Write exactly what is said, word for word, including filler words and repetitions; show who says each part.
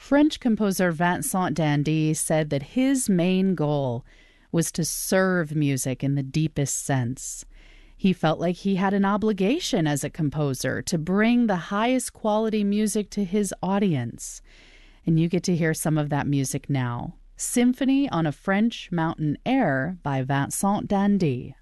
Speaker 1: French composer Vincent d'Indy said that his main goal was to serve music in the deepest sense. He felt like he had an obligation as a composer to bring the highest quality music to his audience. And you get to hear some of that music now. Symphony on a French Mountain Air by Vincent d'Indy.